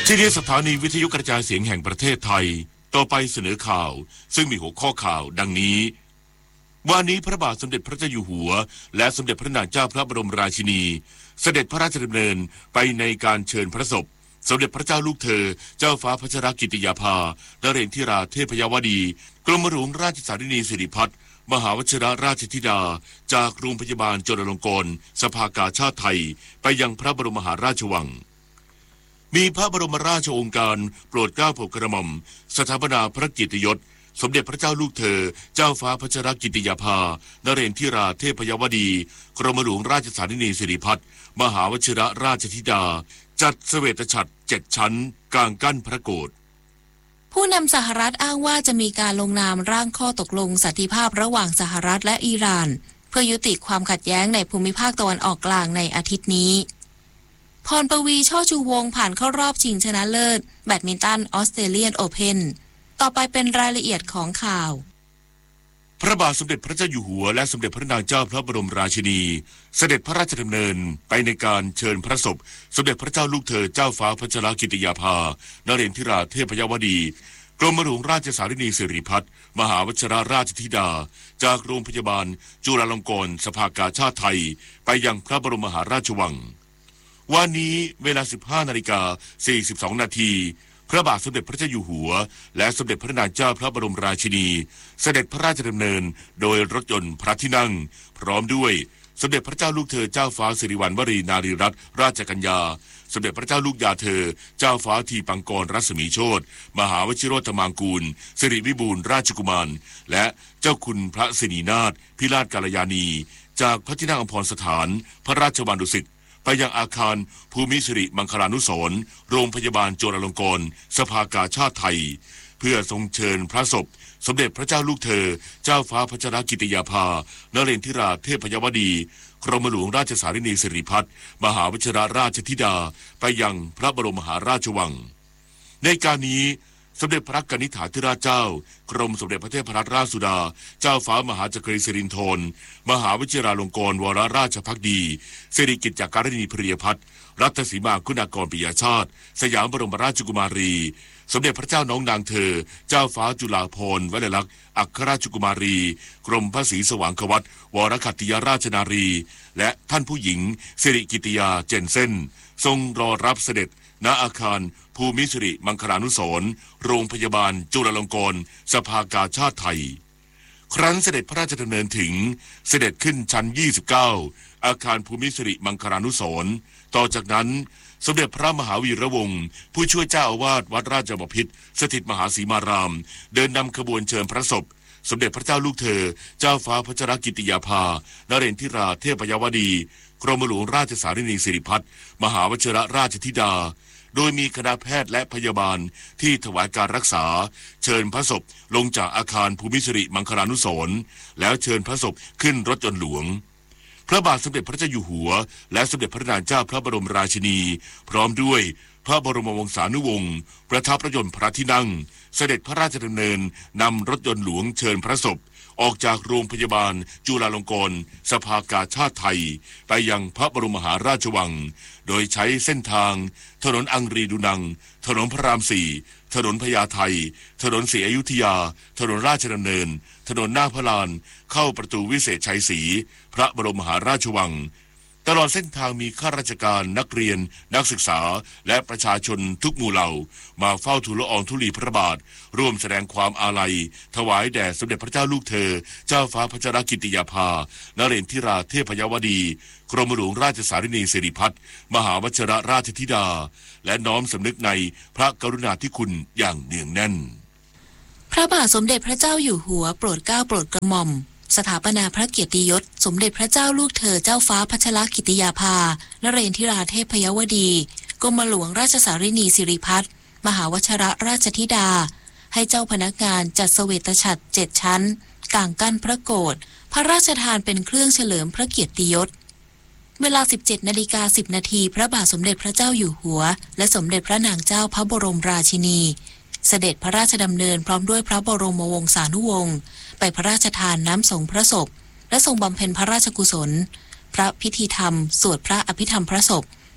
ที่นี่สถานีวิทยุกระจายเสียงแห่งประเทศไทยต่อไปเสนอข่าวซึ่งมีหัวข้อข่าวดังนี้วันนี้พระบาทสมเด็จพระเจ้าอยู่หัวและสมเด็จพระนางเจ้าพระบรมราชินีเสด็จพระราชดำเนินไปในการเชิญพระศพสมเด็จพระเจ้าลูกเธอเจ้าฟ้าพัชรกิติยาภานเรนทิราเทพยวดีกรมหลวงราชสารินีสิริพัฒน์มหาวชิรราชธิดาจากโรงพยาบาลจุฬาลงกรณ์สภากาชาติไทยไปยังพระบรมมหาราชวังมีพระบรมราชโองการโปรดเกล้าโปรดกระหม่อมสถาปนาพระเกียรติยศสมเด็จพระเจ้าลูกเธอเจ้าฟ้าพัชรกิติยาภานเรนทิราเทพยวดีกรมหลวงราชสารินีสิริพัฒน์มหาวชิรราชธิดาจัดเสวตฉัตร7 ชั้นกลางกั้นพระโกฐผู้นำสหรัฐอ้างว่าจะมีการลงนามร่างข้อตกลงสันติภาพระหว่างสหรัฐและอิหร่านเพื่อยุติความขัดแย้งในภูมิภาคตะวันออกกลางในอาทิตย์นี้พรปวีช่อชูวงศ์ผ่านเข้ารอบชิงชนะเลิศแบดมินตันออสเตรเลียนโอเพ่นต่อไปเป็นรายละเอียดของข่าวพระบาทสมเด็จพระเจ้าอยู่หัวและสมเด็จพระนางเจ้าพระบรมราชินีเสด็จพระราชดำเนินไปในการเชิญพระศพสมเด็จพระเจ้าลูกเธอเจ้าฟ้าพัชรกิติยาภานเรนทิราเทพยวดีกรมหลวงราชสารินีสิริพัฒน์มหาวชิรราชธิดาจากโรงพยาบาลจุฬาลงกรณ์สภากาชาติไทยไปยังพระบรมมหาราชวังวันนี้เวลา 15:42 นาทีพระบาทสมเด็จพระเจ้าอยู่หัวและสมเด็จพระนางเจ้าพระบรมราชินีเสด็จพระราชดำเนินโดยรถยนต์พระที่นั่งพร้อมด้วยสมเด็จพระเจ้าลูกเธอเจ้าฟ้าสิริวัณวรีนารีรัตนราชกัญญาสมเด็จพระเจ้าลูกยาเธอเจ้าฟ้าทีปังกรรัศมีโชติมหาวชิโรธมังกูลสิริวิบูลย์ราชกุมารและเจ้าคุณพระสินีนาถพิราชกาลยานีจากพระที่นั่งอัมพรสถานพระราชวังดุสิตไปยังอาคารภูมิสิริมังคลานุสรณ์โรงพยาบาลจุฬาลงกรณ์สภากาชาติไทยเพื่อทรงเชิญพระศพสมเด็จพระเจ้าลูกเธอเจ้าฟ้าพัชรกิติยาภานเรนทิราเทพยวดีกรมหลวงราชสารินีสิริพัฒน์มหาวชิรราชธิดาไปยังพระบรมมหาราชวังในการนี้สมเด็จพระกนิษฐาธิราชเจ้ากรมสมเด็จพระเทพรัตนราชสุดาเจ้าฟ้ามหาจักรีสิรินธรมหาวชิราลงกรณ์วรราชภักดีสิริกิติ์จักรณีพริยพัฒน์รัตสีมาคุณากรปิยชาติสยามบรมราชกุมารีสมเด็จพระเจ้าน้องนางเธอเจ้าฟ้าจุฬาภรณ์วลัยลักษณ์อัครราชกุมารีกรมพระศรีสว่างควัตวรคัตติยราชนารีและท่านผู้หญิงสิริกิติยาเจนเซ่นทรงรอรับเสด็จณอาคารภูมิสิริมังคลานุสรณ์โรงพยาบาลจุฬาลงกรณ์สภากาชาติไทยครั้นเสด็จพระราชดำเนินถึงเสด็จขึ้นชั้น29อาคารภูมิสิริมังคลานุสรณ์ต่อจากนั้นสมเด็จพระมหาวีระวงศ์ผู้ช่วยเจ้าอาวาสวัดราชบพิตรสถิตมหาสีมารามเดินนำขบวนเชิญพระศพสมเด็จพระเจ้าลูกเธอเจ้าฟ้าพัชรกิติยาภานเรนทิราเทพยวดีกรมหลวงราชสารินีสิริพัฒน์มหาวชิรราชธิดาโดยมีคณะแพทย์และพยาบาลที่ถวายการรักษาเชิญพระศพลงจากอาคารภูมิสิริมังคลานุสรณ์แล้วเชิญพระศพขึ้นรถยนต์หลวงพระบาทสมเด็จพระเจ้าอยู่หัวและสมเด็จพระนางเจ้าพระบรมราชินีพร้อมด้วยพระบรมวงศานุวงศ์ประทับรถยนต์พระที่นั่งเสด็จพระราชดำเนินนำรถยนต์หลวงเชิญพระศพออกจากโรงพยาบาลจุฬาลงกรณ์สภากาชาติไทยไปยังพระบรมมหาราชวังโดยใช้เส้นทางถนนอังรีดูนังถนนพระราม4ถนนพญาไทถนนศรีอยุธยาถนนราชดำเนินถนนหน้าพระลานเข้าประตูวิเศษชัยศรีพระบรมมหาราชวังตลอดเส้นทางมีข้าราชการนักเรียนนักศึกษาและประชาชนทุกหมู่เหล่ามาเฝ้าทูลละอองธุลีพระบาทร่วมแสดงความอาลัยถวายแด่สมเด็จพระเจ้าลูกเธอเจ้าฟ้าพัชรกิติยาภานเรนทิราเทพยวดีกรมหลวงราชสารินีสิริพัฒน์มหาวชิรราชธิดาและน้อมสำนึกในพระกรุณาธิคุณอย่างเนืองแน่นพระบาทสมเด็จพระเจ้าอยู่หัวโปรดเกล้าโปรดกระหม่อมสถาปนาพระเกียรติยศสมเด็จพระเจ้าลูกเธอเจ้าฟ้าพัชรกิติยาภานเรนทิราเทพยวดีกรมหลวงราชสารินีสิริพัฒน์มหาวชิรราชธิดาให้เจ้าพนักงานจัดเสวตฉัตร7 ชั้นกลางกั้นพระโกฐพระราชทานเป็นเครื่องเฉลิมพระเกียรติยศเวลา 17:10 นาทีพระบาทสมเด็จพระเจ้าอยู่หัวและสมเด็จพระนางเจ้าพระบรมราชินีเสด็จพระราชดำเนินพร้อมด้วยพระบรมวงศานุวงศ์ไปพระราชทานน้ำสงพระศพและทรงบำเพ็ญพระราชกุศลพระพิธีธรรมสวดพระอภิธรรมพระศพ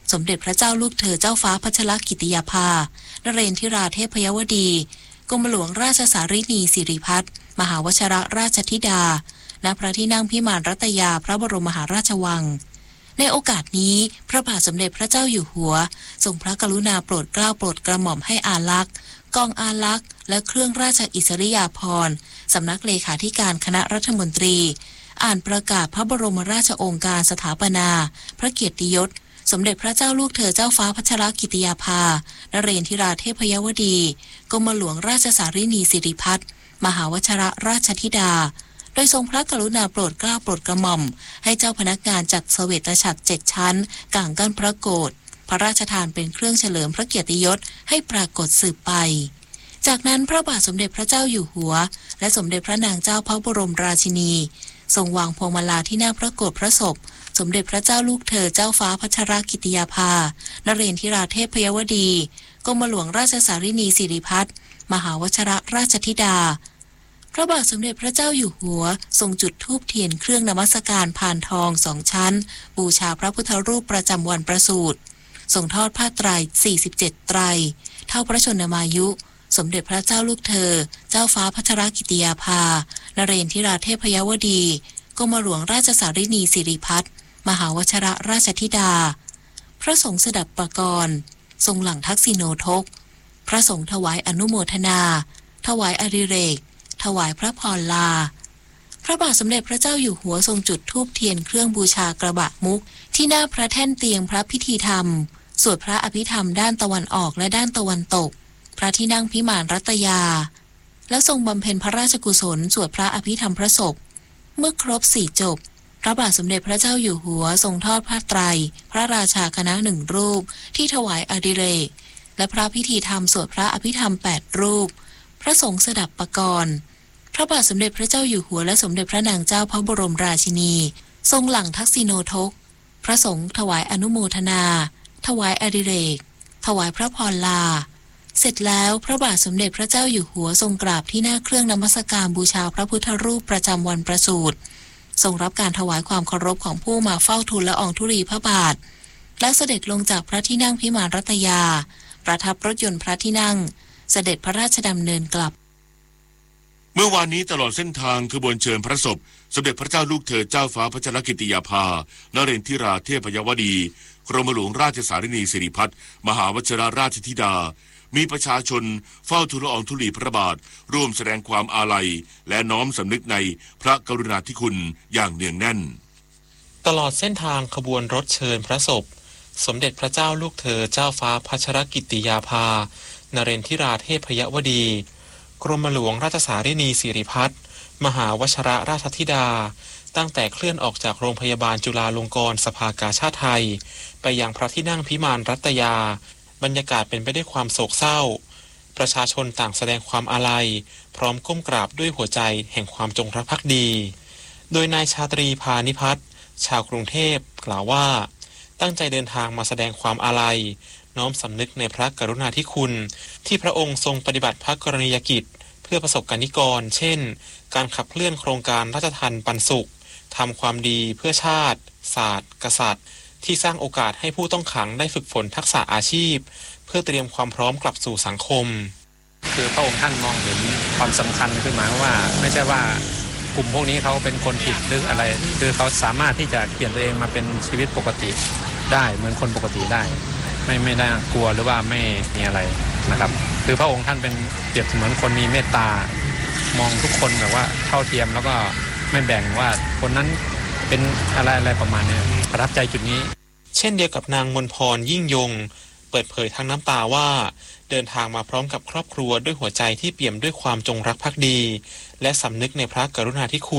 สมเด็จพระเจ้าลูกเธอเจ้าฟ้าพัชรกิติยาภานเรนทิราเทพยวดีกรมหลวงราชสารินีสิริพัฒน์มหาวชรราชธิดาณพระที่นั่งพิมานรัตยาพระบรมมหาราชวังในโอกาสนี้พระบาทสมเด็จพระเจ้าอยู่หัวทรงพระกรุณาโปรดเกล้าโปรดกระหม่อมให้อาลักษ์กองอาลักษ์และเครื่องราชอิสริยาภรณ์สำนักเลขาธิการคณะรัฐมนตรีอ่านประกาศพระบรมราชโองการสถาปนาพระเกียรติยศสมเด็จพระเจ้าลูกเธอเจ้าฟ้าพัชรกิติยาภานเรนทิราเทพยวดีกรมหลวงราชสารินีสิริพัฒน์มหาวชรราชธิดาโดยทรงพระกรุณาโปรดเกล้าโปรดกระหม่อมให้เจ้าพนักงานจัดเสวตฉัตร7 ชั้นก่างกั้นพระโกฐพระราชทานเป็นเครื่องเฉลิมพระเกียรติยศให้ปรากฏสืบไปจากนั้นพระบาทสมเด็จพระเจ้าอยู่หัวและสมเด็จพระนางเจ้าพระบรมราชินีทรงวางพวงมาลาที่หน้าพระโกฐพระศพสมเด็จพระเจ้าลูกเธอเจ้าฟ้าพัชรกิติยาภานเรนทิราเทพยวดีกรมหลวงราชสารินีสิริพัฒน์มหาวชรราชธิดาพระบาทสมเด็จพระเจ้าอยู่หัวทรงจุดธูปเทียนเครื่องนมัสการพานทอง2 ชั้นบูชาพระพุทธรูปประจำวันประสูติทรงทอดผ้าไตร47 ไตรเท่าพระชนมายุสมเด็จพระเจ้าลูกเธอเจ้าฟ้าพัชรกิติยาภานเรนทิราเทพยวดีกรมหลวงราชสารินีสิริพัฒน์มหาวชรราชธิดาพระสงฆ์สดับปกรณ์ทรงหลั่งทักษิโนทกพระสงฆ์ถวายอนุโมทนาถวายอดิเรกถวายพระพรลาพระบาทสมเด็จพระเจ้าอยู่หัวทรงจุดธูปเทียนเครื่องบูชากระบะมุกที่หน้าพระแท่นเตียงพระพิธีธรรมสวดพระอภิธรรมด้านตะวันออกและด้านตะวันตกพระที่นั่งพิมานรัตยาและทรงบำเพ็ญพระราชกุศลสวดพระอภิธรรมพระศพเมื่อครบ4 จบพระบาทสมเด็จพระเจ้าอยู่หัวทรงทอดผ้าไตรพระราชาคณะ1 รูปที่ถวายอดิเรกและพระพิธีธรรมสวดพระอภิธรรม8 รูปพระสงฆ์สดับปกรณ์พระบาทสมเด็จพระเจ้าอยู่หัวและสมเด็จพระนางเจ้าพระบรมราชินีทรงหลั่งทักษิโนทกพระสงฆ์ถวายอนุโมทนาถวายอดิเรกถวายพระพรลาเสร็จแล้วพระบาทสมเด็จพระเจ้าอยู่หัวทรงกราบที่หน้าเครื่องนมัสการบูชาพระพุทธรูปประจำวันประสูติทรงรับการถวายความเคารพของผู้มาเฝ้าทูลละอองธุลีพระบาทและเสด็จลงจากพระที่นั่งพิมานรัตยาประทับรถยนต์พระที่นั่งเสด็จพระราชดำเนินกลับเมื่อวานนี้ตลอดเส้นทางขบวนเชิญพระศพสมเด็จพระเจ้าลูกเธอเจ้าฟ้าพัชรกิติยาภานเรนทิราเทพยวดีกรมหลวงราชสารินีสิริพัฒน์มหาวชรราชธิดามีประชาชนเฝ้าทูลละอองธุลีพระบาทร่วมแสดงความอาลัยและน้อมสำนึกในพระกรุณาธิคุณอย่างเนืองแน่นตลอดเส้นทางขบวนรถเชิญพระศพสมเด็จพระเจ้าลูกเธอเจ้าฟ้าพัชรกิติยาภานเรนทิราเทพยวดีกรมหลวงราชสารินีสิริพัฒน์มหาวชรราชธิดาตั้งแต่เคลื่อนออกจากโรงพยาบาลจุฬาลงกรณ์สภากาชาดไทยไปยังพระที่นั่งพิมานรัตยาบรรยากาศเป็นไปด้วยความโศกเศร้าประชาชนต่างแสดงความอาลัยพร้อมก้มกราบด้วยหัวใจแห่งความจงรักภักดีโดยนายชาตรีพานิพัฒน์ชาวกรุงเทพกล่าวว่าตั้งใจเดินทางมาแสดงความอาลัยน้อมสำนึกในพระกรุณาธิคุณที่พระองค์ทรงปฏิบัติพระกรณียกิจเพื่อประสบกนิกรเช่นการขับเคลื่อนโครงการราชทัณฑ์ปันสุขทำความดีเพื่อชาติศาสตร์กษัตริย์ที่สร้างโอกาสให้ผู้ต้องขังได้ฝึกฝนทักษะอาชีพเพื่อเตรียมความพร้อมกลับสู่สังคมคือพระองค์ท่านมองเห็นความสำคัญขึ้นมาว่าไม่ใช่ว่ากลุ่มพวกนี้เขาเป็นคนผิดหรืออะไรคือเขาสามารถที่จะเปลี่ยนตัวเองมาเป็นชีวิตปกติได้เหมือนคนปกติได้ไม่ได้กลัวหรือว่าไม่มีอะไรนะครับคือพระองค์ท่านเป็นเปรียบเสมือนคนมีเมตตามองทุกคนแบบว่าเท่าเทียมแล้วก็ไม่แบ่งว่าคนนั้นเป็นอะไรประมาณนี้ประทับใจจุดนี้เช่นเดียวกับนางมนพรยิ่งยงเปิดเผยทั้งน้ำตาว่าเดินทางมาพร้อมกับครอบครัวด้วยหัวใจที่เปี่ยมด้วยความจงรักภักดีและสำนึกในพระกรุณาธิคุณ